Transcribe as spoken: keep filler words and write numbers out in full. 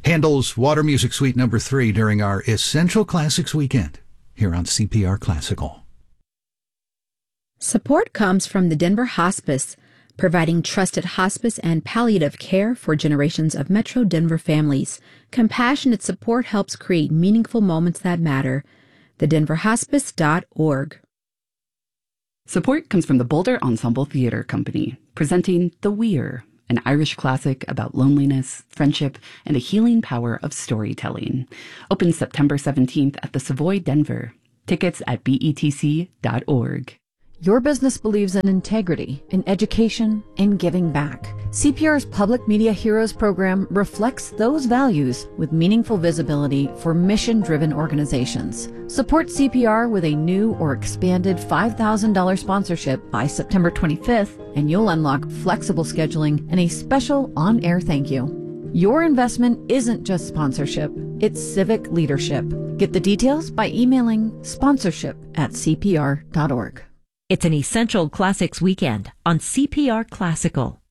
Handel's Water Music Suite number three during our Essential Classics weekend here on C P R Classical. Support comes from the Denver Hospice, providing trusted hospice and palliative care for generations of Metro Denver families. Compassionate support helps create meaningful moments that matter. the denver hospice dot org. Support comes from the Boulder Ensemble Theater Company, presenting The Weir, an Irish classic about loneliness, friendship, and the healing power of storytelling. Opens September seventeenth at the Savoy Denver. Tickets at B E T C dot org. Your business believes in integrity, in education, in giving back. C P R's Public Media Heroes program reflects those values with meaningful visibility for mission-driven organizations. Support C P R with a new or expanded five thousand dollars sponsorship by September twenty-fifth, and you'll unlock flexible scheduling and a special on-air thank you. Your investment isn't just sponsorship, it's civic leadership. Get the details by emailing sponsorship at C P R dot org. It's an Essential Classics weekend on C P R Classical.